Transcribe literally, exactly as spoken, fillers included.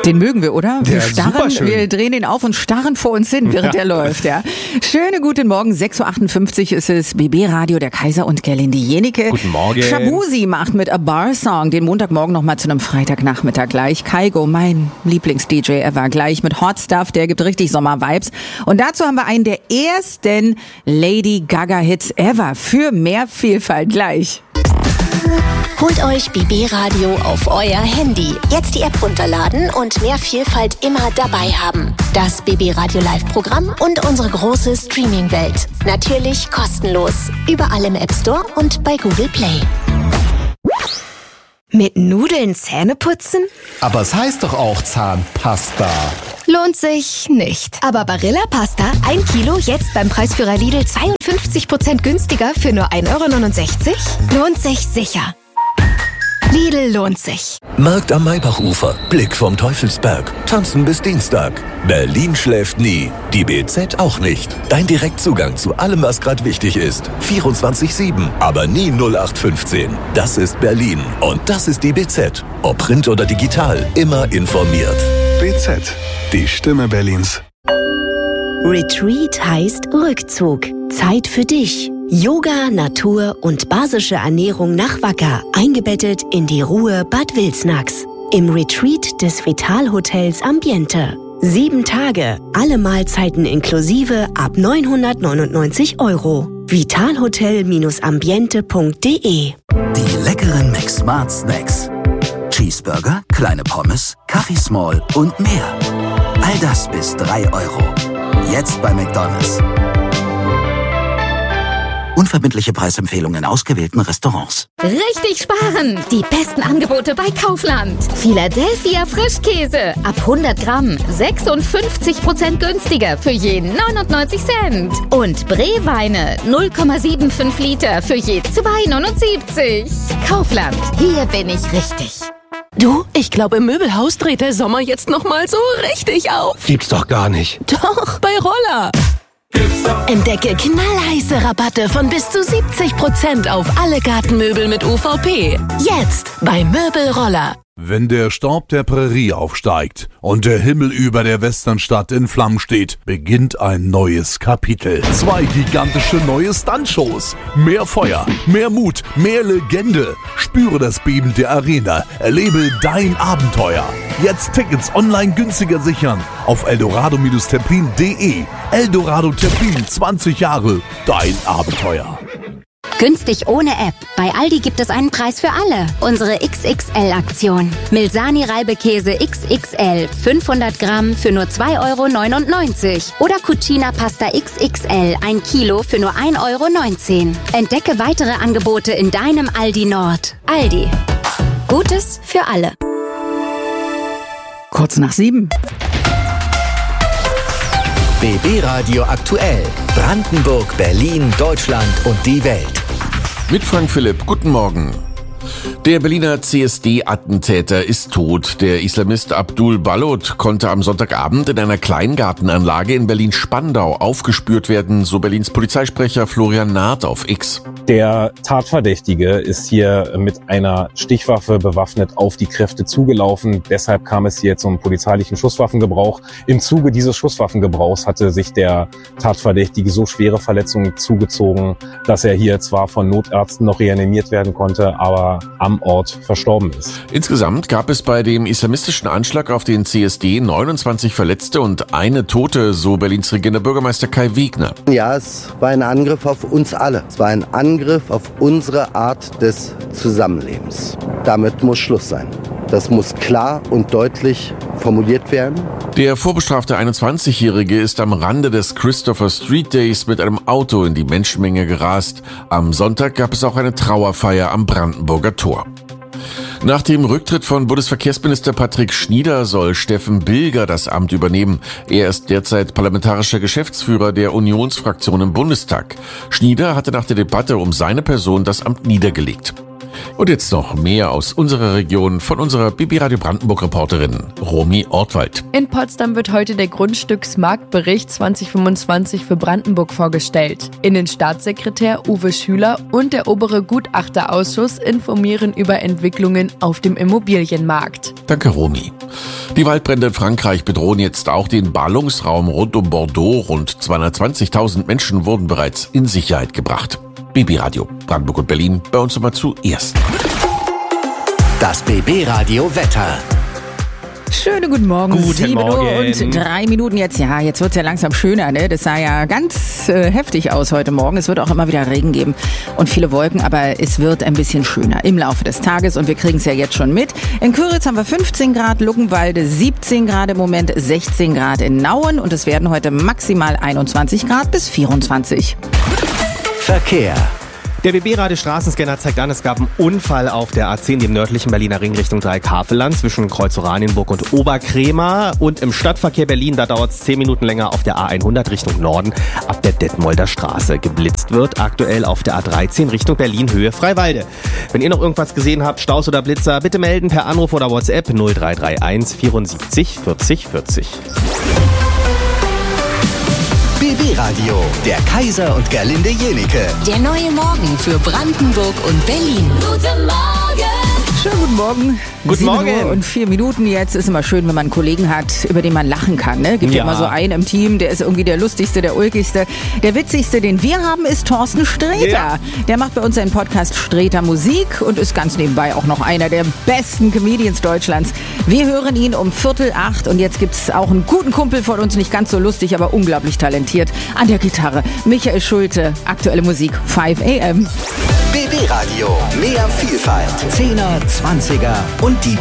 Den mögen wir, oder? Wir Ja, starren, superschön. wir drehen ihn auf und starren vor uns hin, während Ja. er läuft, ja. Schöne guten Morgen, sechs Uhr achtundfünfzig ist es, B B-Radio, der Kaiser und Gerlinde Jenike. Guten Morgen. Shabuzi macht mit A Bar Song den Montagmorgen nochmal zu einem Freitagnachmittag gleich. Kaigo, mein Lieblings-D J ever, gleich mit Hot Stuff, der gibt richtig Sommer-Vibes. Und dazu haben wir einen der ersten Lady Gaga-Hits ever für mehr Vielfalt gleich. Holt euch B B-Radio auf euer Handy. Jetzt die App runterladen und mehr Vielfalt immer dabei haben. Das B B-Radio Live-Programm und unsere große Streaming-Welt. Natürlich kostenlos. Überall im App Store und bei Google Play. Mit Nudeln Zähne putzen? Aber es heißt doch auch Zahnpasta. Lohnt sich nicht. Aber Barilla Pasta, ein Kilo, jetzt beim Preisführer Lidl zweiundfünfzig Prozent günstiger für nur ein Euro neunundsechzig? Lohnt sich sicher. Lidl lohnt sich. Markt am Maybachufer, Blick vom Teufelsberg, tanzen bis Dienstag. Berlin schläft nie, die B Z auch nicht. Dein Direktzugang zu allem, was gerade wichtig ist. vierundzwanzig sieben, aber nie null acht fünfzehn. Das ist Berlin und das ist die B Z. Ob Print oder digital, immer informiert. B Z, die Stimme Berlins. Retreat heißt Rückzug. Zeit für dich. Yoga, Natur und basische Ernährung nach Wacker. Eingebettet in die Ruhe Bad Wilsnax. Im Retreat des Vital-Hotels Ambiente. Sieben Tage, alle Mahlzeiten inklusive ab neunhundertneunundneunzig Euro. vitalhotel ambiente punkt de. Die leckeren McSmart Snacks. Cheeseburger, kleine Pommes, Kaffee Small und mehr. All das bis drei Euro. Jetzt bei McDonald's. Unverbindliche Preisempfehlungen in ausgewählten Restaurants. Richtig sparen! Die besten Angebote bei Kaufland. Philadelphia Frischkäse ab hundert Gramm sechsundfünfzig Prozent günstiger für je neunundneunzig Cent. Und Bree-Weine null Komma fünfundsiebzig Liter für je zwei neunundsiebzig. Kaufland, hier bin ich richtig. Du, ich glaube, im Möbelhaus dreht der Sommer jetzt noch mal so richtig auf. Gibt's doch gar nicht. Doch, bei Roller. Entdecke knallheiße Rabatte von bis zu siebzig Prozent auf alle Gartenmöbel mit U V P. Jetzt bei Möbelroller. Wenn der Staub der Prärie aufsteigt und der Himmel über der Westernstadt in Flammen steht, beginnt ein neues Kapitel. Zwei gigantische neue Stuntshows. Mehr Feuer, mehr Mut, mehr Legende. Spüre das Beben der Arena. Erlebe dein Abenteuer. Jetzt Tickets online günstiger sichern auf eldorado Templin punkt de. Eldorado Templin, zwanzig Jahre, dein Abenteuer. Günstig ohne App. Bei Aldi gibt es einen Preis für alle. Unsere X X L-Aktion. Milsani Reibekäse X X L, fünfhundert Gramm für nur zwei Euro neunundneunzig. Oder Cucina Pasta X X L, ein Kilo für nur ein Euro neunzehn. Entdecke weitere Angebote in deinem Aldi Nord. Aldi. Gutes für alle. Kurz nach sieben. B B-Radio aktuell. Brandenburg, Berlin, Deutschland und die Welt. Mit Frank Philipp, guten Morgen. Der Berliner C S D-Attentäter ist tot. Der Islamist Abdul Balot konnte am Sonntagabend in einer Kleingartenanlage in Berlin-Spandau aufgespürt werden, so Berlins Polizeisprecher Florian Naht auf X. Der Tatverdächtige ist hier mit einer Stichwaffe bewaffnet auf die Kräfte zugelaufen. Deshalb kam es hier zum polizeilichen Schusswaffengebrauch. Im Zuge dieses Schusswaffengebrauchs hatte sich der Tatverdächtige so schwere Verletzungen zugezogen, dass er hier zwar von Notärzten noch reanimiert werden konnte, aber am Ort verstorben ist. Insgesamt gab es bei dem islamistischen Anschlag auf den C S D neunundzwanzig Verletzte und eine Tote, so Berlins regierender Bürgermeister Kai Wegner. Ja, es war ein Angriff auf uns alle. Es war ein Angriff auf unsere Art des Zusammenlebens. Damit muss Schluss sein. Das muss klar und deutlich formuliert werden. Der vorbestrafte einundzwanzigjährige ist am Rande des Christopher Street Days mit einem Auto in die Menschenmenge gerast. Am Sonntag gab es auch eine Trauerfeier am Brandenburger Tor. Nach dem Rücktritt von Bundesverkehrsminister Patrick Schnieder soll Steffen Bilger das Amt übernehmen. Er ist derzeit parlamentarischer Geschäftsführer der Unionsfraktion im Bundestag. Schnieder hatte nach der Debatte um seine Person das Amt niedergelegt. Und jetzt noch mehr aus unserer Region von unserer B B Radio Brandenburg-Reporterin Romy Ortwald. In Potsdam wird heute der Grundstücksmarktbericht zwanzig fünfundzwanzig für Brandenburg vorgestellt. Innenstaatssekretär Uwe Schüler und der obere Gutachterausschuss informieren über Entwicklungen auf dem Immobilienmarkt. Danke, Romy. Die Waldbrände in Frankreich bedrohen jetzt auch den Ballungsraum rund um Bordeaux. Rund zweihundertzwanzigtausend Menschen wurden bereits in Sicherheit gebracht. B B Radio Brandenburg und Berlin, bei uns immer zuerst. Das B B Radio Wetter. Schönen guten Morgen. Guten sieben Morgen. Uhr und drei Minuten jetzt. Ja, jetzt wird's ja langsam schöner, ne? Das sah ja ganz äh, heftig aus heute Morgen. Es wird auch immer wieder Regen geben und viele Wolken, aber es wird ein bisschen schöner im Laufe des Tages und wir kriegen es ja jetzt schon mit. In Köritz haben wir fünfzehn Grad, Luckenwalde siebzehn Grad im Moment, sechzehn Grad in Nauen und es werden heute maximal einundzwanzig Grad bis vierundzwanzig. Verkehr. Der B B-Radio Straßenscanner zeigt an, es gab einen Unfall auf der A zehn, dem nördlichen Berliner Ring Richtung Dreieck-Havelland zwischen Kreuz Oranienburg und Oberkrämer. Und im Stadtverkehr Berlin, da dauert es zehn Minuten länger auf der A hundert Richtung Norden ab der Detmolder Straße. Geblitzt wird aktuell auf der A dreizehn Richtung Berlin, Höhe Freiwalde. Wenn ihr noch irgendwas gesehen habt, Staus oder Blitzer, bitte melden per Anruf oder WhatsApp null drei drei eins vierundsiebzig vierzig vierzig. B B-Radio, der Kaiser und Gerlinde Jenike. Der neue Morgen für Brandenburg und Berlin. Guten Morgen. Schönen guten Morgen. Guten Morgen. sieben Uhr und vier Minuten jetzt. Ist immer schön, wenn man einen Kollegen hat, über den man lachen kann. Ne? Gibt ja. ja immer so einen im Team, der ist irgendwie der lustigste, der ulkigste. Der witzigste, den wir haben, ist Thorsten Sträter. Ja. Der macht bei uns einen Podcast Sträter Musik und ist ganz nebenbei auch noch einer der besten Comedians Deutschlands. Wir hören ihn um Viertel acht und jetzt gibt's auch einen guten Kumpel von uns, nicht ganz so lustig, aber unglaublich talentiert, an der Gitarre. Michael Schulte, aktuelle Musik, fünf a m. B B-Radio, mehr Vielfalt, Zehner, Zwanziger und die